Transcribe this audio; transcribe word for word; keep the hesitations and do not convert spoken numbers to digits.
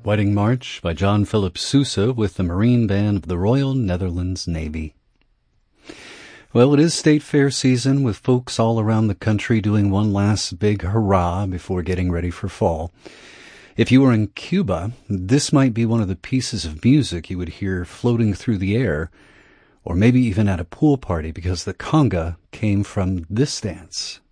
Wedding March by John Philip Sousa with the Marine Band of the Royal Netherlands Navy. Well, it is State Fair season with folks all around the country doing one last big hurrah before getting ready for fall. If you were in Cuba, this might be one of the pieces of music you would hear floating through the air, or maybe even at a pool party because the conga came from this dance.